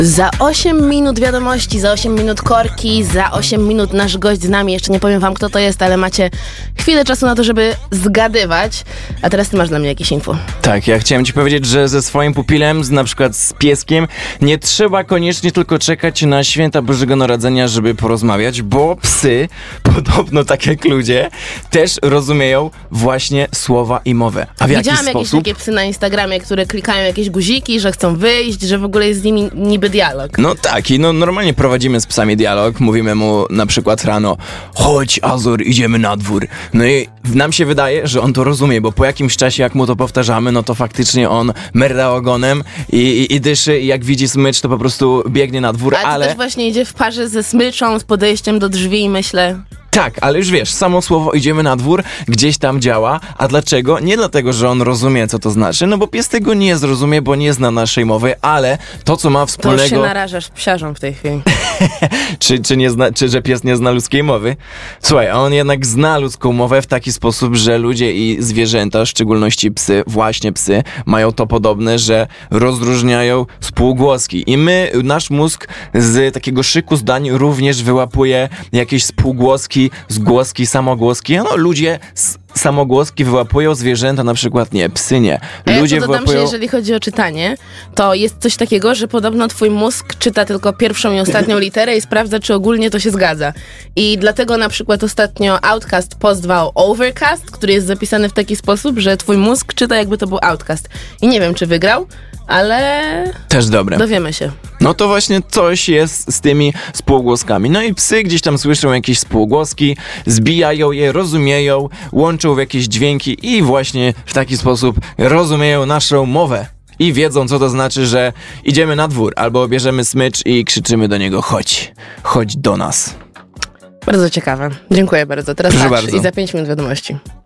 Za 8 minut wiadomości, za 8 minut korki, za 8 minut nasz gość z nami. Jeszcze nie powiem wam, kto to jest, ale macie chwilę czasu na to, żeby zgadywać. A teraz ty masz dla mnie jakieś info. Tak, ja chciałem ci powiedzieć, że ze swoim pupilem, na przykład z pieskiem, nie trzeba koniecznie tylko czekać na święta Bożego Narodzenia, żeby porozmawiać, bo psy, podobno tak jak ludzie, też rozumieją właśnie słowa i mowę. A w jaki Widziałam jakieś sposób? takie psy na Instagramie, które klikają jakieś guziki, że chcą wyjść, że w ogóle jest z nimi niby dialog. No tak, i normalnie prowadzimy z psami dialog, mówimy mu na przykład rano: chodź Azor, idziemy na dwór. No i nam się wydaje, że on to rozumie, bo po jakimś czasie jak mu to powtarzamy, no to faktycznie on merda ogonem i dyszy, i jak widzi smycz, to po prostu biegnie na dwór, Ale to też właśnie idzie w parze ze smyczą, z podejściem do drzwi i myślę... Tak, ale już wiesz, samo słowo idziemy na dwór gdzieś tam działa. A dlaczego? Nie dlatego, że on rozumie, co to znaczy, no bo pies tego nie zrozumie, bo nie zna naszej mowy, ale to, co ma wspólnego... To już się narażasz psiarzom w tej chwili. czy że pies nie zna ludzkiej mowy? Słuchaj, on jednak zna ludzką mowę w taki sposób, że ludzie i zwierzęta, w szczególności psy, właśnie psy, mają to podobne, że rozróżniają spółgłoski. I nasz mózg z takiego szyku zdań również wyłapuje jakieś spółgłoski, zgłoski, samogłoski. No ludzie samogłoski wyłapują, zwierzęta na przykład nie, psy nie. Ludzie ja dodam, że jeżeli chodzi o czytanie, to jest coś takiego, że podobno twój mózg czyta tylko pierwszą i ostatnią literę i sprawdza, czy ogólnie to się zgadza. I dlatego na przykład ostatnio Outkast pozwał Overcast, który jest zapisany w taki sposób, że twój mózg czyta, jakby to był Outkast. I nie wiem, czy wygrał, ale... Też dobre. Dowiemy się. No to właśnie coś jest z tymi spółgłoskami. No i psy gdzieś tam słyszą jakieś spółgłoski, zbijają je, rozumieją, łączą w jakieś dźwięki i właśnie w taki sposób rozumieją naszą mowę. I wiedzą, co to znaczy, że idziemy na dwór, albo bierzemy smycz i krzyczymy do niego: chodź do nas. Bardzo ciekawe. Dziękuję bardzo. Teraz Proszę patrz bardzo. i za 5 minut wiadomości.